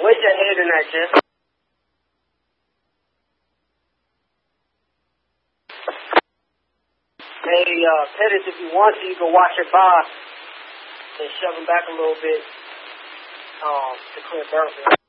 Where's your head in that, Jeff? Hey, Pettis, if you want to, you can wash your bar and shove them back a little bit to clear burn.